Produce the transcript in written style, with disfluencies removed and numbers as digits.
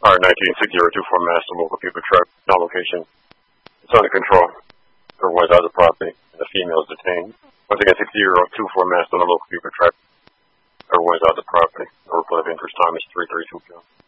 R196024 Master Local People Truck. Now location. It's under control. Everyone's out of the property, and the female is detained. Once again, 6024 Master Local People Truck. Everyone's out of the property. The report of interest time is 3:32 p.m.